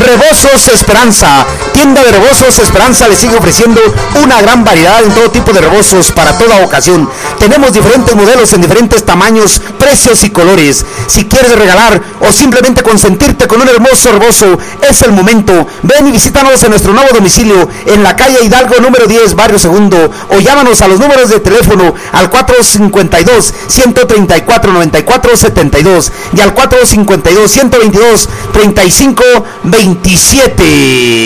Rebosos Esperanza. Tienda de Rebosos Esperanza le sigue ofreciendo una gran variedad en todo tipo de rebozos para toda ocasión. Tenemos diferentes modelos en diferentes tamaños, precios y colores. Si quieres regalar o simplemente consentirte con un hermoso rebozo, es el momento. Ven y visítanos en nuestro nuevo domicilio en la calle Hidalgo número 10, Barrio Segundo, o llámanos a los números de teléfono al 452-134-9472 y al 452-122-3527.